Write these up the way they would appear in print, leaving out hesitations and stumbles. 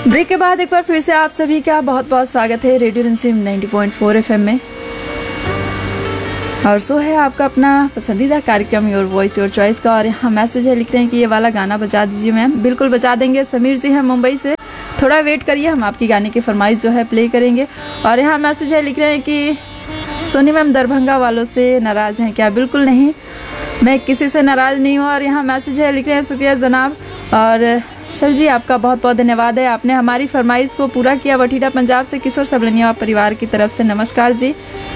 Break के बाद एक बार फिर से आप सभी का बहुत बहुत स्वागत है रेडियो रिमझिम 90.4 FM में। और सो है आपका अपना पसंदीदा कार्यक्रम योर वॉइस योर चॉइस का। और यहाँ मैसेज है, लिख रहे हैं कि ये वाला गाना बजा दीजिए मैम। बिल्कुल बजा देंगे। समीर जी हैं मुंबई से, थोड़ा वेट करिए, हम आपकी गाने की फरमाइश जो है प्ले करेंगे। और यहाँ मैसेज है, लिख रहे हैं कि सोनी मैम दरभंगा वालों से नाराज़ हैं क्या? बिल्कुल नहीं, मैं किसी से नाराज़ नहीं हूँ। और यहाँ मैसेज है, लिख रहे हैं शुक्रिया जनाब। और सर जी आपका बहुत बहुत धन्यवाद है, आपने हमारी फरमाइश को पूरा किया। वठीडा पंजाब से किशोर सबलनिया परिवार की तरफ से नमस्कार जी।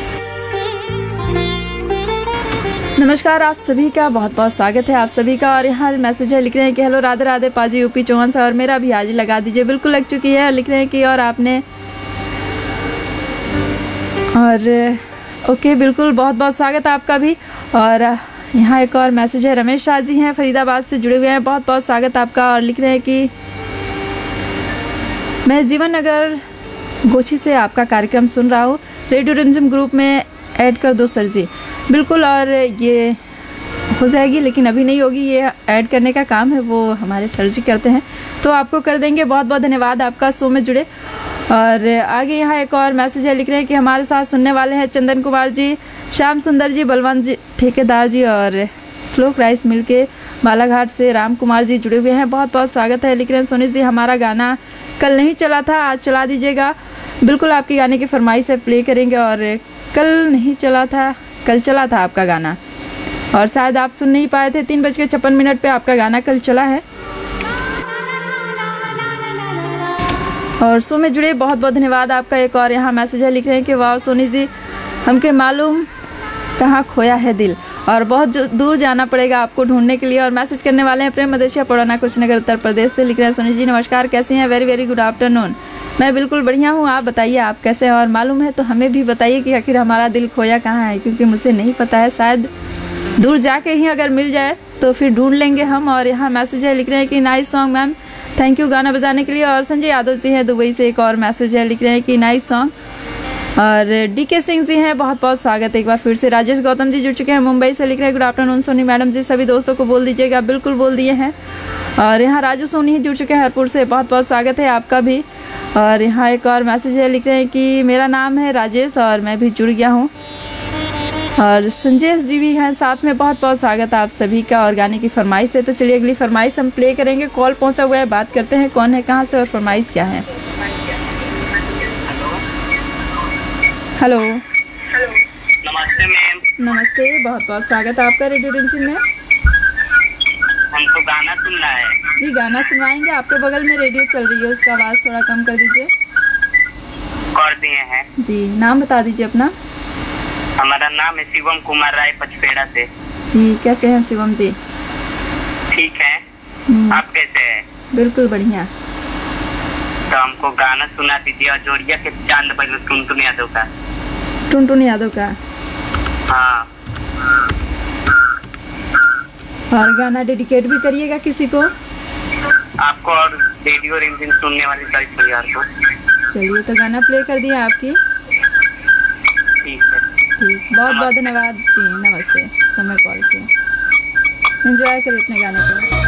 नमस्कार, आप सभी का बहुत बहुत स्वागत है आप सभी का। और यहाँ मैसेज है, लिख रहे हैं कि हेलो राधे राधे पाजी यूपी चौहान से। और मेरा भी आज लगा दीजिए। बिल्कुल लग चुकी है। लिख रहे हैं कि और आपने और ओके बिल्कुल बहुत बहुत स्वागत है आपका भी। और यहाँ एक और मैसेज है, रमेश शाह जी हैं फरीदाबाद से जुड़े हुए हैं, बहुत बहुत स्वागत आपका। और लिख रहे हैं कि मैं जीवन नगर गोची से आपका कार्यक्रम सुन रहा हूँ, रेडियो रिमझिम ग्रुप में ऐड कर दो सर जी। बिल्कुल, और ये हो जाएगी लेकिन अभी नहीं होगी, ये ऐड करने का काम है वो हमारे सर जी करते हैं, तो आपको कर देंगे। बहुत बहुत धन्यवाद आपका शो में जुड़े। और आगे यहाँ एक और मैसेज है, लिख रहे हैं कि हमारे साथ सुनने वाले हैं चंदन कुमार जी, श्याम सुंदर जी, बलवंत जी ठेकेदार जी और श्लोक राइस मिल के बालाघाट से राम कुमार जी जुड़े हुए हैं, बहुत बहुत स्वागत है। लिख रहे हैं सोनी जी हमारा गाना कल नहीं चला था, आज चला दीजिएगा। बिल्कुल आपके गाने की फरमाइश है, प्ले करेंगे। और कल नहीं चला था, कल चला था आपका गाना, और शायद आप सुन नहीं पाए थे। 3:56 पे आपका गाना कल चला है। और शो में जुड़े बहुत बहुत धन्यवाद आपका। एक और यहाँ मैसेज है, लिख रहे हैं कि वाह सोनी जी हमके मालूम कहाँ खोया है दिल, और बहुत दूर जाना पड़ेगा आपको ढूंढने के लिए। और मैसेज करने वाले हैं प्रेम मदेशिया पुराना कुशीनगर उत्तर प्रदेश से। लिख रहे हैं सोनी जी नमस्कार, कैसी हैं? Very very good afternoon. मैं बिल्कुल बढ़िया हूँ, आप बताइए आप कैसे हैं? और मालूम है तो हमें भी बताइए कि आखिर हमारा दिल खोया कहाँ है, क्योंकि मुझे नहीं पता है। शायद दूर जाके ही अगर मिल जाए तो फिर ढूंढ लेंगे हम। और यहाँ मैसेज है, लिख रहे हैं कि nice song ma'am, thank you गाना बजाने के लिए। और संजय यादव जी हैं दुबई से, एक और मैसेज है, लिख रहे हैं कि नाइस सॉन्ग। और डीके सिंह जी हैं, बहुत बहुत स्वागत है एक बार फिर से। राजेश गौतम जी जुड़ चुके हैं मुंबई से, लिख रहे हैं गुड आफ्टरनून सोनी मैडम जी, सभी दोस्तों को बोल दीजिएगा। बिल्कुल बोल दिए हैं। और यहाँ राजू सोनी ही जुड़ चुके हैं हरपुर से, बहुत बहुत स्वागत है आपका भी। और यहाँ एक और मैसेज है, लिख रहे हैं कि मेरा नाम है राजेश और मैं भी जुड़ गया हूँ। और संजय जी भी हैं साथ में, बहुत बहुत स्वागत है आप सभी का। और गाने की फरमाइश है, तो चलिए अगली फरमाइश हम प्ले करेंगे। कॉल पहुंचा हुआ है, बात करते हैं कौन है कहाँ से और फरमाइश क्या है। हेलो नमस्ते मैम। नमस्ते, बहुत बहुत स्वागत है आपका रेडियो रिमझिम में। हमको गाना सुनना है जी गाना सुनवाएंगे। आपके बगल में रेडियो चल रही है, उसका आवाज़ थोड़ा कम कर दीजिए। कर दिए हैं जी, नाम बता दीजिए अपना। हमारा नाम है शिवम कुमार राय पचपेड़ा से। जी कैसे हैं शिवम जी? ठीक है, आप कैसे हैं? बिल्कुल बढ़िया। तो हमको गाना सुना दीजिए। और जोड़िया के चांद पहले टुनटुन यादव का। टुनटुन यादव का? हाँ। और गाना डेडिकेट भी करिएगा किसी को? आपको और रेडियो रिमझिम सुनने वाले सारे परिवार को। चलिए तो गाना प्ले कर दिया आपकी। ठीक है, ठीक, बहुत बहुत धन्यवाद जी, नमस्ते। समय कॉल किया, एंजॉय करिए अपने गाने को।